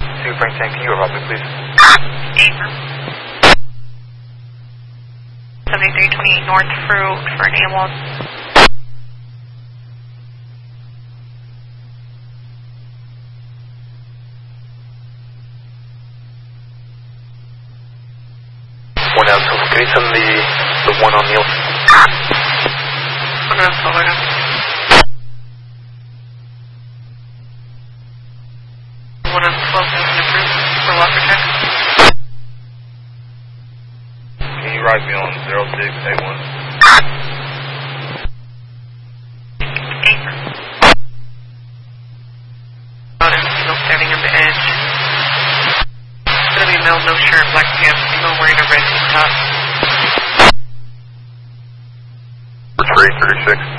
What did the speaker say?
Two Frank Tank, can you arrive me, please? Amer. 7328 North Fruit for an ambulance. One out, so can you send the one on Neil? One out, over. One out, 12 approved for Walker check. Can you ride me on 0681? Amer. Female standing on the edge. It's gonna be male, no shirt, black pants, female wearing a red top. 336.